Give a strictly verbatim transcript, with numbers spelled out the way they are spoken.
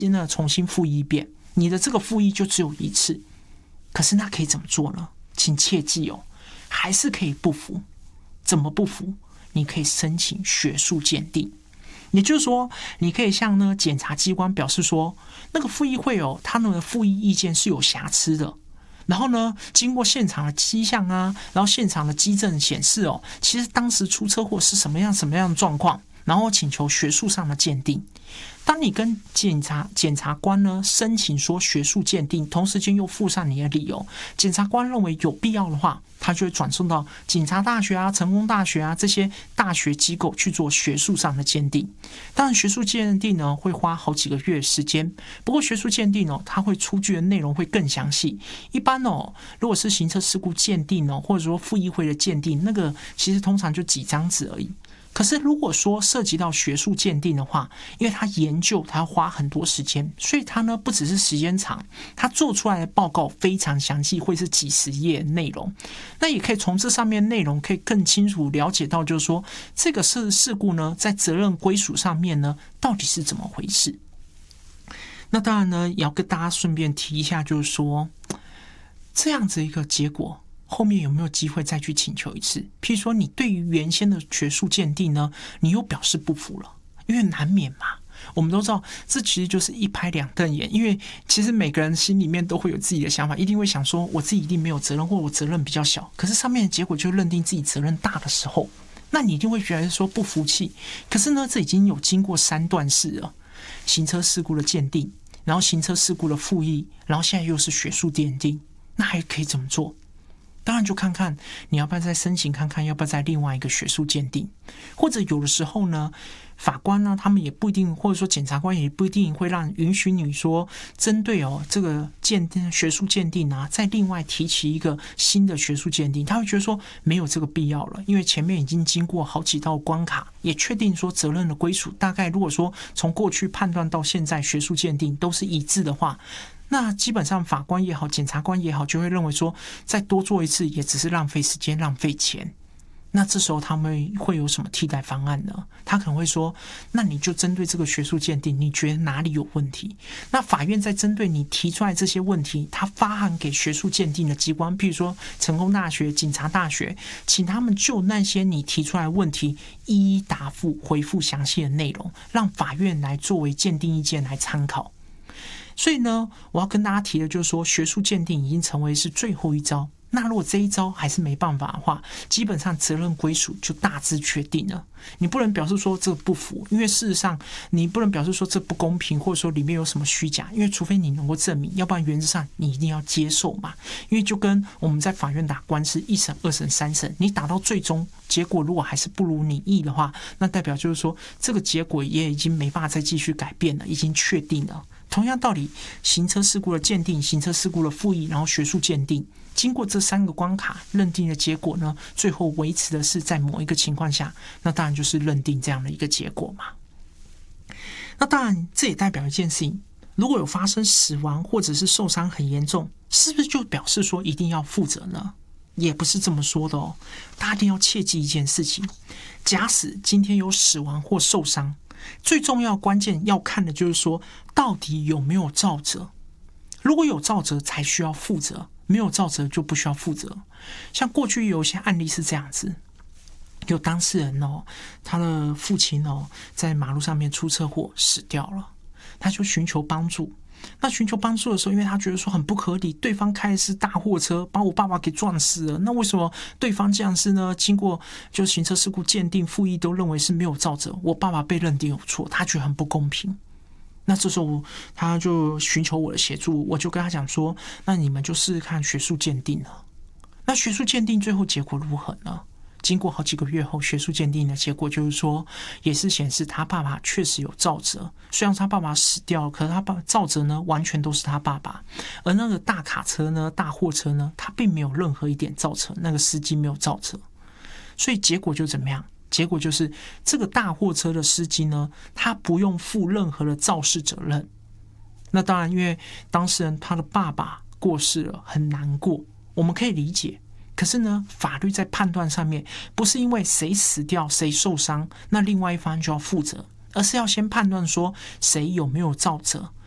呢重新复议一遍，你的这个复议就只有一次。可是那可以怎么做呢？请切记哦，还是可以不服。怎么不服？你可以申请学术鉴定。也就是说，你可以向呢检察机关表示说，那个复议会哦，他们的复议意见是有瑕疵的。然后呢，经过现场的迹象啊，然后现场的基证显示哦，其实当时出车祸是什么样什么样的状况，然后请求学术上的鉴定。当你跟检察检察官呢申请说学术鉴定，同时间又附上你的理由，检察官认为有必要的话，他就会转送到警察大学啊、成功大学啊这些大学机构去做学术上的鉴定。当然，学术鉴定呢会花好几个月时间，不过学术鉴定哦，它会出具的内容会更详细。一般哦，如果是行车事故鉴定哦，或者说复议会的鉴定，那个其实通常就几张纸而已。可是如果说涉及到学术鉴定的话，因为他研究他要花很多时间，所以他呢不只是时间长，他做出来的报告非常详细，会是几十页内容。那也可以从这上面内容可以更清楚了解到，就是说这个事事故呢在责任归属上面呢到底是怎么回事。那当然呢也要跟大家顺便提一下，就是说这样子一个结果后面有没有机会再去请求一次？譬如说，你对于原先的学术鉴定呢，你又表示不服了，因为难免嘛。我们都知道，这其实就是一拍两瞪眼，因为其实每个人心里面都会有自己的想法，一定会想说，我自己一定没有责任，或我责任比较小。可是上面的结果就认定自己责任大的时候，那你一定会觉得说不服气。可是呢，这已经有经过三段式了：行车事故的鉴定，然后行车事故的复议，然后现在又是学术鉴定，那还可以怎么做？当然就看看你要不要再申请看看要不要再另外一个学术鉴定，或者有的时候呢法官呢他们也不一定，或者说检察官也不一定会让允许你说针对哦这个鉴定学术鉴定啊再另外提起一个新的学术鉴定，他会觉得说没有这个必要了，因为前面已经经过好几道关卡，也确定说责任的归属大概如果说从过去判断到现在学术鉴定都是一致的话，那基本上法官也好检察官也好就会认为说再多做一次也只是浪费时间浪费钱。那这时候他们会有什么替代方案呢？他可能会说，那你就针对这个学术鉴定你觉得哪里有问题，那法院再针对你提出来这些问题，他发函给学术鉴定的机关，譬如说成功大学、警察大学，请他们就那些你提出来的问题一一答复回复详细的内容，让法院来作为鉴定意见来参考。所以呢，我要跟大家提的就是说，学术鉴定已经成为是最后一招。那如果这一招还是没办法的话，基本上责任归属就大致确定了。你不能表示说这不服，因为事实上你不能表示说这不公平，或者说里面有什么虚假，因为除非你能够证明，要不然原则上你一定要接受嘛。因为就跟我们在法院打官司，一审、二审、三审，你打到最终结果如果还是不如你意的话，那代表就是说这个结果也已经没办法再继续改变了，已经确定了。同样道理，行车事故的鉴定、行车事故的复议，然后学术鉴定，经过这三个关卡认定的结果呢，最后维持的是在某一个情况下，那当然就是认定这样的一个结果嘛。那当然这也代表一件事情，如果有发生死亡或者是受伤很严重，是不是就表示说一定要负责呢？也不是这么说的哦。大家一定要切记一件事情，假使今天有死亡或受伤，最重要关键要看的就是说到底有没有肇责。如果有肇责才需要负责，没有肇责就不需要负责。像过去有一些案例是这样子，有当事人哦，他的父亲哦在马路上面出车祸死掉了，他就寻求帮助。那寻求帮助的时候，因为他觉得说很不合理，对方开的是大货车，把我爸爸给撞死了，那为什么对方这样子呢？经过就行车事故鉴定、复议都认为是没有肇责，我爸爸被认定有错，他觉得很不公平。那这时候他就寻求我的协助，我就跟他讲说，那你们就试试看学术鉴定了。那学术鉴定最后结果如何呢？经过好几个月后，学术鉴定的结果就是说，也是显示他爸爸确实有肇责。虽然他爸爸死掉了，可是他爸肇责呢，完全都是他爸爸。而那个大卡车呢、大货车呢，他并没有任何一点肇责，那个司机没有肇责。所以结果就怎么样？结果就是这个大货车的司机呢，他不用负任何的肇事责任。那当然，因为当事人他的爸爸过世了，很难过，我们可以理解。可是呢，法律在判断上面不是因为谁死掉谁受伤，那另外一方就要负责，而是要先判断说谁有没有肇责，